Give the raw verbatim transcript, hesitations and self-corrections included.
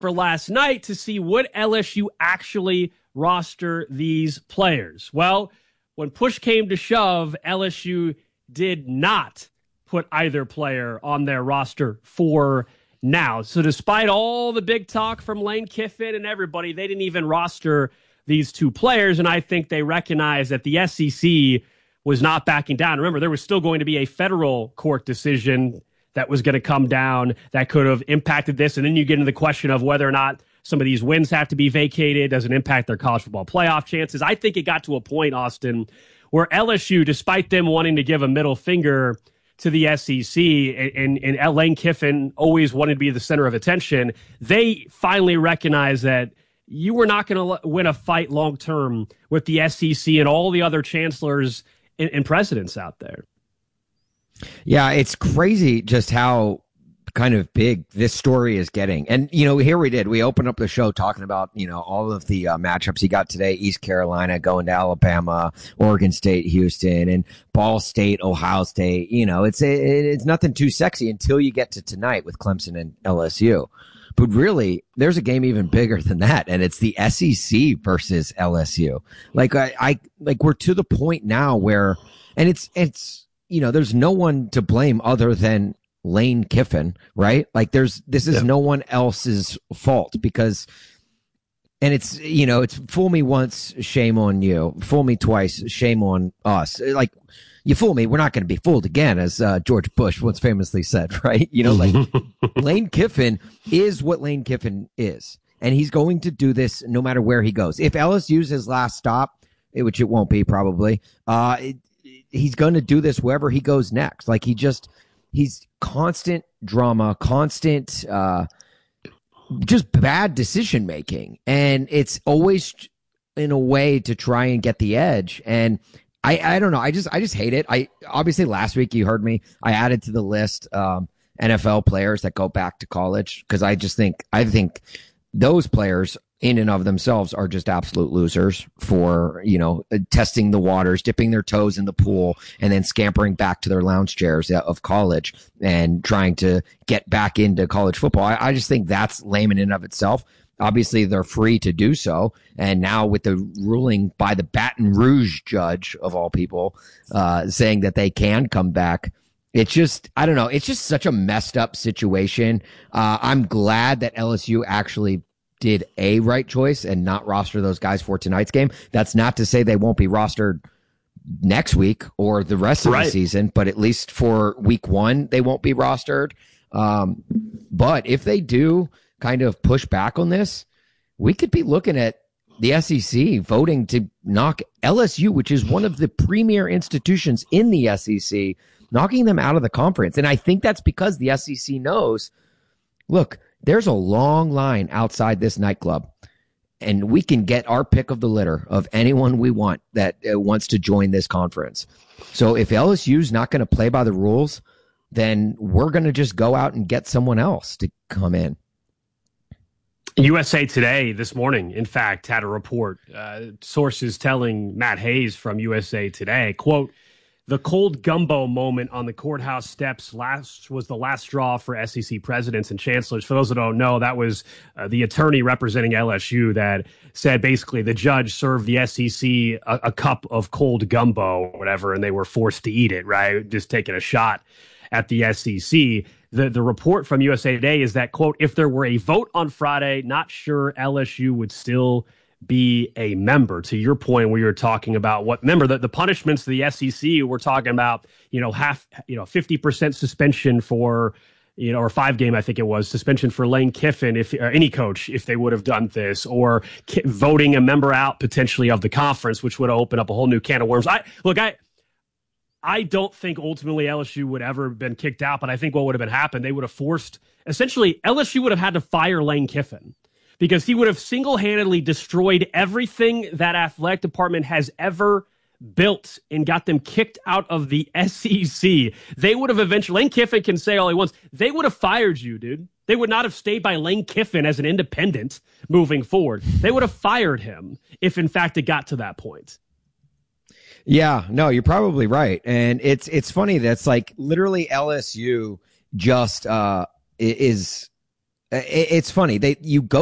for last night to see would L S U actually roster these players. Well, when push came to shove, L S U did not put either player on their roster for now. So despite all the big talk from Lane Kiffin and everybody, they didn't even roster these two players. And I think they recognize that the S E C was not backing down. Remember, there was still going to be a federal court decision that was going to come down that could have impacted this. And then you get into the question of whether or not some of these wins have to be vacated. Does it impact their college football playoff chances? I think it got to a point, Austin, where L S U, despite them wanting to give a middle finger to the S E C, and, and, and Lane Kiffin always wanted to be the center of attention, they finally recognized that you were not going to win a fight long-term with the S E C and all the other chancellors and, and presidents out there. Yeah, it's crazy just how kind of big this story is getting. And, you know, here we did. We opened up the show talking about, you know, all of the uh, matchups you got today. East Carolina going to Alabama, Oregon State, Houston, and Ball State, Ohio State. You know, it's it, it's nothing too sexy until you get to tonight with Clemson and L S U. But really, there's a game even bigger than that, and it's the S E C versus L S U. Like I, I like we're to the point now where, and it's it's you know, there's no one to blame other than Lane Kiffin, right? Like there's, this is yeah. no one else's fault because, and it's, you know, it's fool me once, shame on you. Fool me twice, shame on us. Like you fool me, we're not going to be fooled again, as uh, George Bush once famously said, right? You know, like Lane Kiffin is what Lane Kiffin is. And he's going to do this no matter where he goes. If L S U's his last stop, which it won't be probably, uh, it, he's going to do this wherever he goes next. Like he just, he's constant drama, constant, uh, just bad decision making. And it's always in a way to try and get the edge. And I, I don't know. I just, I just hate it. I obviously last week you heard me, I added to the list, um, N F L players that go back to college. Cause I just think, I think those players in and of themselves are just absolute losers for, you know, testing the waters, dipping their toes in the pool, and then scampering back to their lounge chairs of college and trying to get back into college football. I, I just think that's lame in and of itself. Obviously, they're free to do so. And now with the ruling by the Baton Rouge judge, of all people, uh, saying that they can come back, it's just, I don't know, it's just such a messed up situation. Uh, I'm glad that L S U actually did a right choice and not roster those guys for tonight's game. That's not to say they won't be rostered next week or the rest of right. the season, but at least for week one, they won't be rostered. Um, but if they do kind of push back on this, we could be looking at the S E C voting to knock L S U, which is one of the premier institutions in the S E C, knocking them out of the conference. And I think that's because the S E C knows, look, there's a long line outside this nightclub, and we can get our pick of the litter of anyone we want that uh, wants to join this conference. So if L S U's not going to play by the rules, then we're going to just go out and get someone else to come in. U S A Today this morning, in fact, had a report. Uh, sources telling Matt Hayes from U S A Today, quote, "The cold gumbo moment on the courthouse steps last was the last straw for S E C presidents and chancellors." For those that don't know, that was uh, the attorney representing L S U that said basically the judge served the S E C a, a cup of cold gumbo or whatever, and they were forced to eat it, right? Just taking a shot at the S E C. The, the report from U S A Today is that, quote, "If there were a vote on Friday, not sure L S U would still be a member." To your point, where you're talking about what, remember that the punishments of the S E C, we're talking about, you know, half, you know, fifty percent suspension for, you know, or five game, I think it was, suspension for Lane Kiffin, if or any coach, if they would have done this, or ki- voting a member out potentially of the conference, which would open up a whole new can of worms. I look, I, I don't think ultimately L S U would ever have been kicked out, but I think what would have been happened, they would have forced, essentially, L S U would have had to fire Lane Kiffin, because he would have single-handedly destroyed everything that athletic department has ever built and got them kicked out of the S E C. They would have eventually, Lane Kiffin can say all he wants, they would have fired you, dude. They would not have stayed by Lane Kiffin as an independent moving forward. They would have fired him if, in fact, it got to that point. Yeah, no, you're probably right. And it's it's funny that's like literally L S U just uh, is It, it's funny. They you go